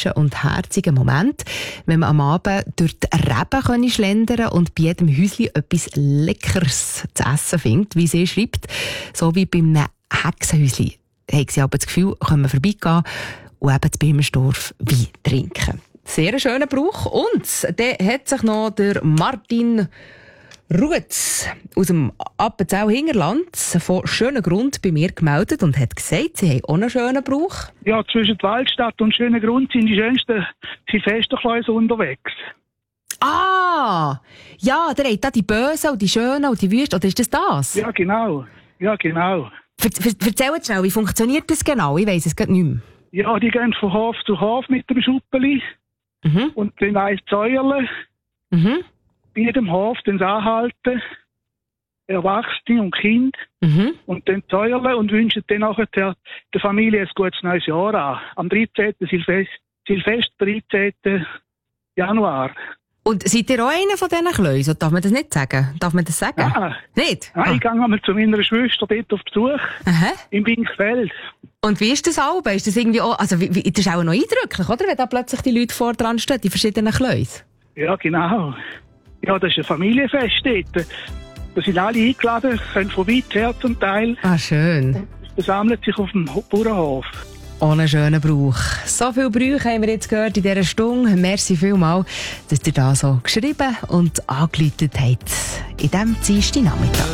romantischen und herzigen Moment, wenn man am Abend durch die Reben schlendern und bei jedem Häuschen etwas Leckeres zu essen findet, wie sie schreibt. So wie bei einem Hexenhäuschen haben sie aber das Gefühl, können wir vorbeigehen und eben zu Birmenstorf Wein trinken. Sehr schöner Brauch. Und dann hat sich noch der Martin Rutz aus dem Appenzell-Hingerland von Schönengrund bei mir gemeldet und hat gesagt, sie haben auch einen schönen Brauch. Ja, zwischen Waldstadt und Schönengrund sind die schönsten Silvesterkläuse unterwegs. Ah! Ja, der hat da die Bösen und die Schönen und die Wüsten. Oder ist das? Ja, genau. Erzähl schnell, wie funktioniert das genau? Ich weiss es gerade nicht mehr. Ja, die gehen von Hof zu Hof mit dem Schuppeli. Und dann ein Säuerle. Bei jedem Hof dann anhalten, Erwachsene und Kind, und dann Säuerle und wünschen dann nachher der Familie ein gutes neues Jahr an. Am 13. Silvester, 13. Januar. Und seid ihr auch einer von diesen Kläusen? Darf man das nicht sagen? Darf man das sagen? Ja. Nicht? Ja, ich gehe einmal zu meiner Schwester dort auf Besuch. Im Binkfeld. Und wie ist das Alben? Ist das irgendwie auch, also das ist auch noch eindrücklich, oder? Wenn da plötzlich die Leute vor dran stehen, die verschiedenen Kläuse. Ja, genau. Ja, das ist ein Familienfest dort. Da sind alle eingeladen, können von weit her zum Teil. Ah, schön. Und versammeln sich auf dem Bauernhof. Ohne schönen Brauch. So viele Brüche haben wir jetzt gehört in dieser Stunde. Merci vielmals, dass ihr da so geschrieben und angeläutet habt in diesem Dienstagnachmittag.